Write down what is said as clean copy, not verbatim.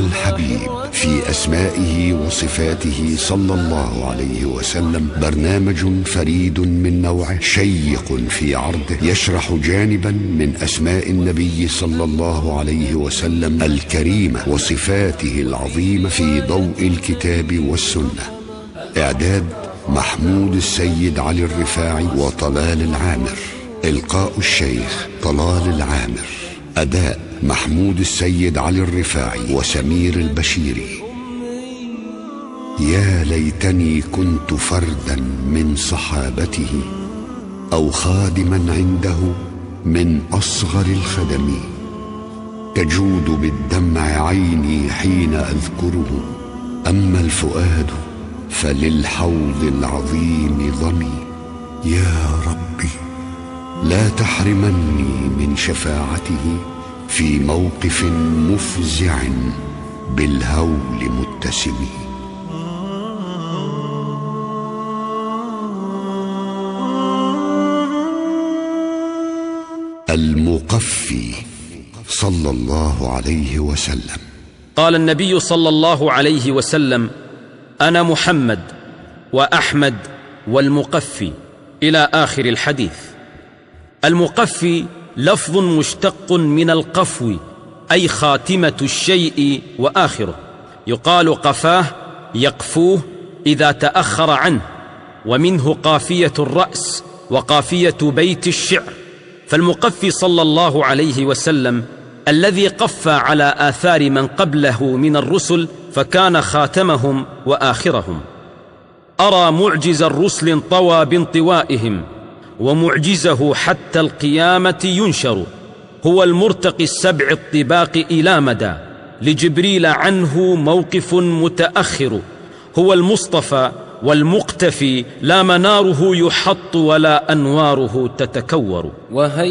الحبيب في أسمائه وصفاته صلى الله عليه وسلم برنامج فريد من نوعه، شيق في عرضه، يشرح جانبا من أسماء النبي صلى الله عليه وسلم الكريمة وصفاته العظيمة في ضوء الكتاب والسنة. إعداد محمود السيد علي الرفاعي وطلال العامر. إلقاء الشيخ طلال العامر. أداء محمود السيد علي الرفاعي وسمير البشيري. يا ليتني كنت فردا من صحابته أو خادما عنده من أصغر الخدم، تجود بالدمع عيني حين أذكره، أما الفؤاد فللحوض العظيم ضمي. يا ربي لا تحرمني من شفاعته في موقف مفزع بالهول متسم. المقفي صلى الله عليه وسلم. قال النبي صلى الله عليه وسلم: أنا محمد وأحمد والمقفي، إلى آخر الحديث. المقفي لفظ مشتق من القفو، أي خاتمة الشيء وآخره. يقال قفاه يقفوه إذا تأخر عنه، ومنه قافية الرأس وقافية بيت الشعر. فالمقفي صلى الله عليه وسلم الذي قفى على آثار من قبله من الرسل، فكان خاتمهم وآخرهم. أرى معجز الرسل طوى بانطوائهم، ومعجزه حتى القيامة ينشر. هو المرتقي السبع الطباق إلى مدى، لجبريل عنه موقف متأخر. هو المصطفى والمقتفي، لا مناره يحط ولا أنواره تتكور.